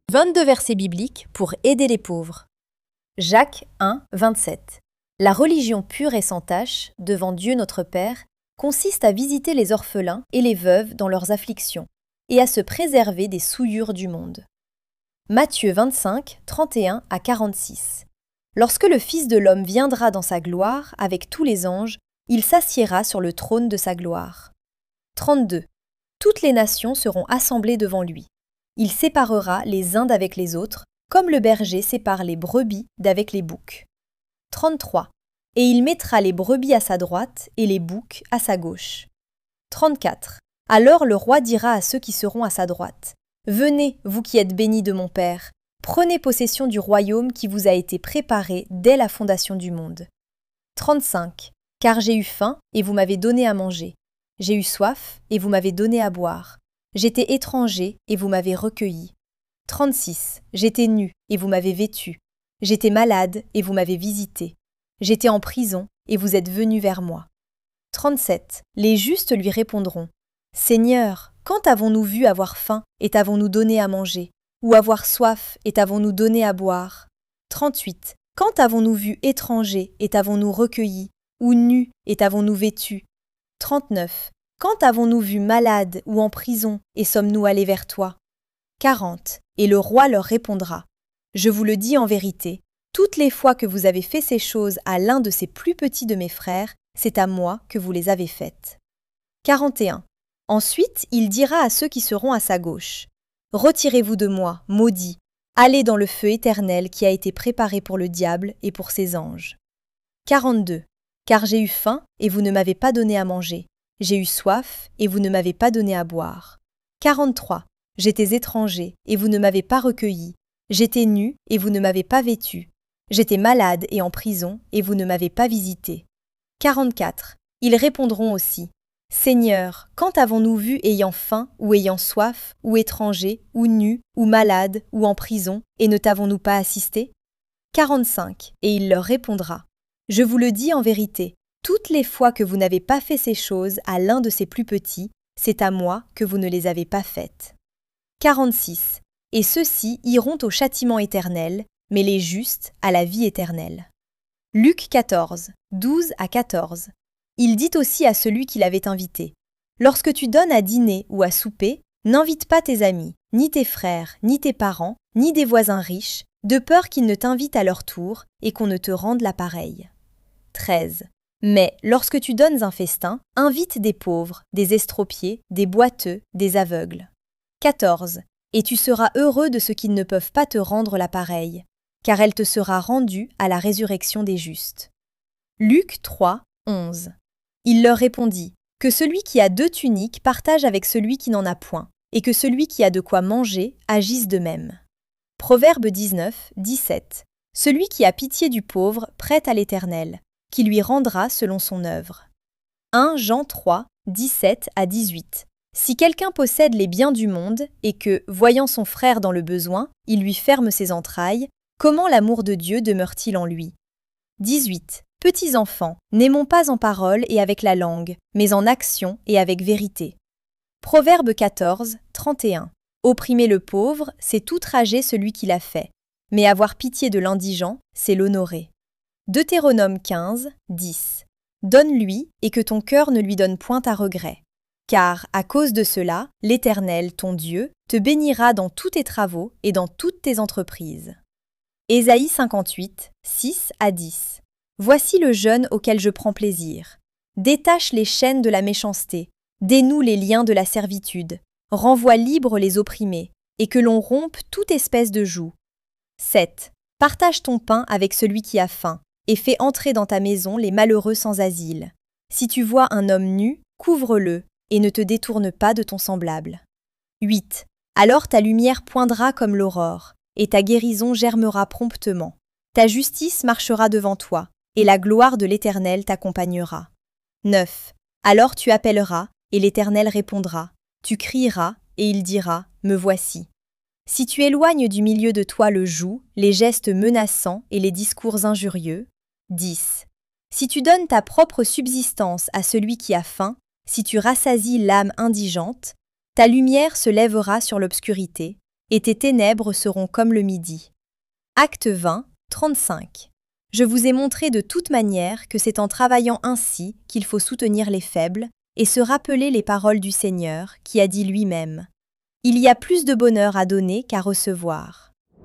22 versets bibliques pour aider les pauvres. Jacques 1, 27. La religion pure et sans tache, devant Dieu notre Père, consiste à visiter les orphelins et les veuves dans leurs afflictions, et à se préserver des souillures du monde. Matthieu 25, 31 à 46. Lorsque le Fils de l'homme viendra dans sa gloire avec tous les anges, il s'assiera sur le trône de sa gloire. 32. Toutes les nations seront assemblées devant lui. Il séparera les uns d'avec les autres, comme le berger sépare les brebis d'avec les boucs. 33. Et il mettra les brebis à sa droite et les boucs à sa gauche. 34. Alors le roi dira à ceux qui seront à sa droite : Venez, vous qui êtes bénis de mon Père, prenez possession du royaume qui vous a été préparé dès la fondation du monde. 35. Car j'ai eu faim et vous m'avez donné à manger. J'ai eu soif et vous m'avez donné à boire. J'étais étranger et vous m'avez recueilli. 36. J'étais nu et vous m'avez vêtu. J'étais malade et vous m'avez visité. J'étais en prison et vous êtes venus vers moi. 37. Les justes lui répondront : Seigneur, quand avons-nous vu avoir faim et t'avons-nous donné à manger, ou avoir soif et t'avons-nous donné à boire ? 38. Quand avons-nous vu étranger et t'avons-nous recueilli, ou nu et t'avons-nous vêtu ? 39. Quand avons-nous vu malade ou en prison et sommes-nous allés vers toi ? 40. Et le roi leur répondra : Je vous le dis en vérité, toutes les fois que vous avez fait ces choses à l'un de ces plus petits de mes frères, c'est à moi que vous les avez faites. 41. Ensuite, il dira à ceux qui seront à sa gauche : Retirez-vous de moi, maudits, allez dans le feu éternel qui a été préparé pour le diable et pour ses anges. 42. Car j'ai eu faim et vous ne m'avez pas donné à manger. J'ai eu soif et vous ne m'avez pas donné à boire. 43. J'étais étranger et vous ne m'avez pas recueilli. J'étais nu et vous ne m'avez pas vêtu. J'étais malade et en prison et vous ne m'avez pas visité. 44. Ils répondront aussi : Seigneur, quand avons-nous vu ayant faim ou ayant soif, ou étranger, ou nu, ou malade, ou en prison, et ne t'avons-nous pas assisté ? 45. Et il leur répondra : Je vous le dis en vérité, toutes les fois que vous n'avez pas fait ces choses à l'un de ces plus petits, c'est à moi que vous ne les avez pas faites. 46. Et ceux-ci iront au châtiment éternel, mais les justes à la vie éternelle. Luc 14, 12 à 14. Il dit aussi à celui qui l'avait invité : Lorsque tu donnes à dîner ou à souper, n'invite pas tes amis, ni tes frères, ni tes parents, ni des voisins riches, de peur qu'ils ne t'invitent à leur tour et qu'on ne te rende la pareille. 13. Mais lorsque tu donnes un festin, invite des pauvres, des estropiés, des boiteux, des aveugles. 14. Et tu seras heureux de ceux qui ne peuvent pas te rendre la pareille, car elle te sera rendue à la résurrection des justes. Luc 3, 11. Il leur répondit : Que celui qui a 2 tuniques partage avec celui qui n'en a point, et que celui qui a de quoi manger agisse de même. Proverbe 19, 17. Celui qui a pitié du pauvre prête à l'Éternel, qui lui rendra selon son œuvre. 1 Jean 3, 17 à 18. Si quelqu'un possède les biens du monde, et que, voyant son frère dans le besoin, il lui ferme ses entrailles, comment l'amour de Dieu demeure-t-il en lui ? 18. Petits enfants, n'aimons pas en parole et avec la langue, mais en action et avec vérité. Proverbe 14, 31. Opprimer le pauvre, c'est outrager celui qui l'a fait, mais avoir pitié de l'indigent, c'est l'honorer. Deutéronome 15, 10. Donne-lui, et que ton cœur ne lui donne point à regret. Car, à cause de cela, l'Éternel, ton Dieu, te bénira dans tous tes travaux et dans toutes tes entreprises. Ésaïe 58, 6 à 10. Voici le jeûne auquel je prends plaisir. Détache les chaînes de la méchanceté, dénoue les liens de la servitude, renvoie libres les opprimés, et que l'on rompe toute espèce de joug. 7. Partage ton pain avec celui qui a faim, et fais entrer dans ta maison les malheureux sans asile. Si tu vois un homme nu, couvre-le, et ne te détourne pas de ton semblable. 8. Alors ta lumière poindra comme l'aurore, et ta guérison germera promptement. Ta justice marchera devant toi, et la gloire de l'Éternel t'accompagnera. 9. Alors tu appelleras, et l'Éternel répondra. Tu crieras, et il dira : Me voici. Si tu éloignes du milieu de toi le joug, les gestes menaçants et les discours injurieux. 10. Si tu donnes ta propre subsistance à celui qui a faim, si tu rassasies l'âme indigente, ta lumière se lèvera sur l'obscurité, et tes ténèbres seront comme le midi. Acte 20, 35. Je vous ai montré de toute manière que c'est en travaillant ainsi qu'il faut soutenir les faibles et se rappeler les paroles du Seigneur qui a dit lui-même : Il y a plus de bonheur à donner qu'à recevoir.